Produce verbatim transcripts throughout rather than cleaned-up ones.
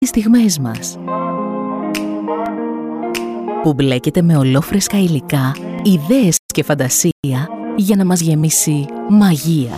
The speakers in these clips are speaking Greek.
στιγμές μας, που μπλέκεται με ολόφρεσκα υλικά, ιδέες και φαντασία για να μας γεμίσει μαγεία.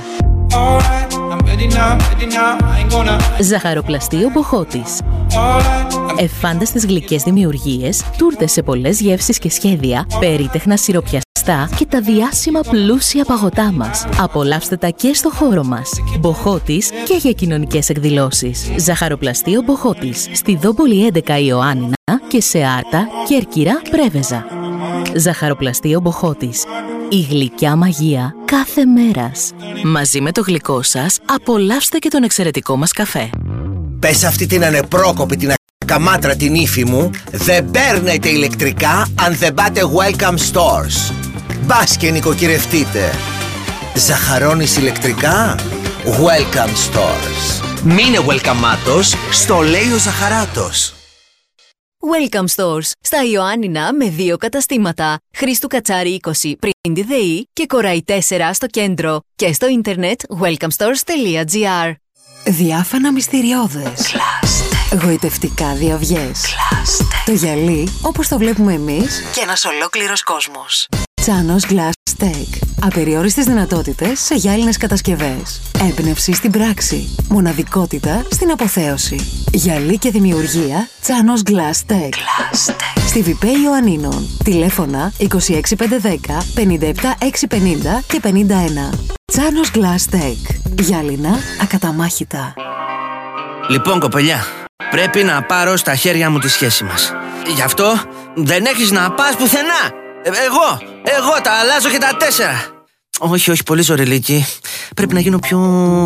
Ζαχαροπλαστείο Μποχώτης. Εφάνταστες γλυκές δημιουργίες, τούρτες σε πολλές γεύσεις και σχέδια, περίτεχνα σιροπιαστά και τα διάσημα πλούσια παγωτά μας. Απολαύστε τα και στο χώρο μας. Μποχώτης και για κοινωνικές εκδηλώσεις. Ζαχαροπλαστείο Μποχώτης. Στη Δόμπολη έντεκα Ιωάννινα και σε Άρτα, Κέρκυρα, Πρέβεζα. Ζαχαροπλαστείο Μποχώτης. Η γλυκιά μαγεία κάθε μέρας. Μαζί με το γλυκό σας, απολαύστε και τον εξαιρετικό μας καφέ. Πες αυτή την ανεπρόκοπη, την ακαμάτρα την ύφη μου, δεν παίρνετε ηλεκτρικά αν δεν πάτε Welcome Stores. Μπας και νοικοκυρευτείτε. Ζαχαρώνεις ηλεκτρικά? Welcome Stores. Μείνε welcomeάτος, στο λέει ο Ζαχαράτος. Welcome Stores, στα Ιωάννινα με δύο καταστήματα. Χρήστου Κατσάρη είκοσι πριν τη ΔΕΗ και Κοραϊ τέσσερα στο κέντρο. Και στο ίντερνετ welcome stores τελεία gr. Διάφανα μυστηριώδες. Κλάστε. Γοητευτικά διαυγές. Κλάστε. Το γυαλί όπως το βλέπουμε εμείς. Και ένας ολόκληρος κόσμος. Τσάνος Glass Tech. Απεριόριστες δυνατότητες σε γυάλινες κατασκευές. Έμπνευση στην πράξη. Μοναδικότητα στην αποθέωση. Γυαλί και δημιουργία Τσάνος Glass Tech. Κλάστε. Στη Βιπέ Ιωαννίνων. Τηλέφωνα είκοσι έξι πεντακόσια δέκα πενήντα επτά εξακόσια πενήντα και πενήντα ένα. Τσάνος Glass Tech. Γυάλινα ακαταμάχητα. Λοιπόν, κοπελιά, πρέπει να πάρω στα χέρια μου τη σχέση μας. Γι' αυτό δεν έχεις να πας πουθενά. Ε, εγώ, εγώ τα αλλάζω και τα τέσσερα. Όχι, όχι, πολύ ζωριλίκι. Πρέπει να γίνω πιο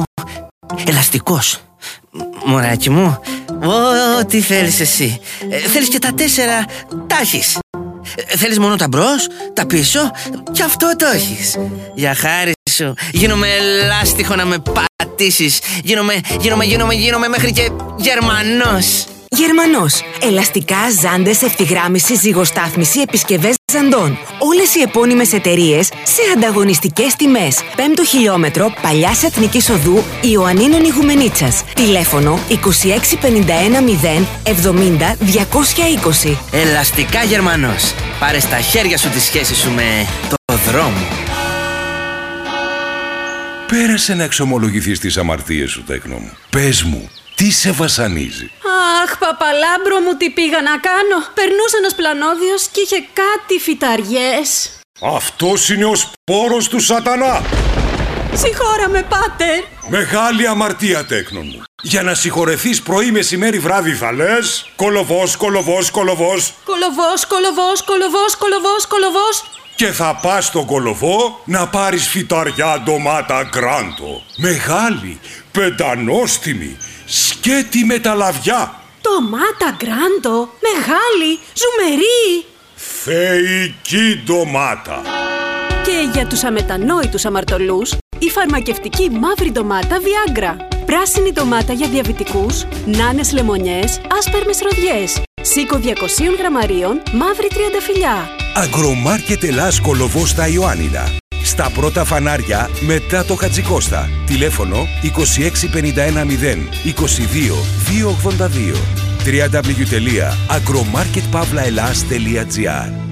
ελαστικός. Μωράκι μου, ό,τι θέλεις εσύ. ε, Θέλεις και τα τέσσερα, τα έχεις. ε, Θέλεις μόνο τα μπρος, τα πίσω, και αυτό το έχεις. Για χάρη σου, γίνομαι ελάστιχο να με πατήσεις. Γίνομαι, γίνομαι, γίνομαι, γίνομαι μέχρι και Γερμανός. Γερμανός. Ελαστικά, ζάντες, ευθυγράμμιση, ζυγοστάθμιση, επισκευές ζαντών. Όλες οι επώνυμες εταιρείες σε ανταγωνιστικές τιμές. Πέμπτο χιλιόμετρο Παλιάς Εθνικής Οδού Ιωαννίνων Ιγουμενίτσας. Τηλέφωνο είκοσι έξι πενήντα ένα μηδέν εβδομήντα διακόσια είκοσι. Ελαστικά Γερμανός. Πάρε στα χέρια σου τη σχέση σου με το δρόμο. Πέρασε να εξομολογηθείς τις αμαρτίες σου, τέκνο μου. Πες μου, τι σε βασανίζει? Αχ, παπαλάμπρο μου, τι πήγα να κάνω. Περνούσε ένας πλανόδιος και είχε κάτι φυταριές. Αυτός είναι ο σπόρος του σατανά. Συγχώραμε, πάτερ. Μεγάλη αμαρτία, τέκνο μου. Για να συγχωρεθείς πρωί, μεσημέρι, βράδυ θα λες κολοβός, κολοβός, κολοβός. Κολοβός, κολοβός, κολοβός, κολοβός, κολοβός. Και θα πας στον κολοβό να πάρεις φυταριά ντομάτα γκράντο. Μεγάλη, πεντανόστιμη, σκέτη με τα λαβιά. Ντομάτα γκράντο, μεγάλη, ζουμερή. Θεϊκή ντομάτα. Και για τους αμετανόητους αμαρτωλούς, η φαρμακευτική μαύρη ντομάτα Viagra. Πράσινη ντομάτα για διαβητικούς, νάνες λεμονιές, άσπερμες ροδιές. Σίκο διακόσια γραμμαρίων, μαύρη τριανταφυλλιά. Αγρομάρκετ Ελλάς Κολοβός στα Ιωάννινα. Στα πρώτα φανάρια μετά το Χατζικώστα. Τηλέφωνο είκοσι έξι πενήντα ένα μηδέν είκοσι δύο διακόσια ογδόντα δύο. double-u double-u double-u τελεία αγρομάρκετ παύλα ελλάς τελεία gr.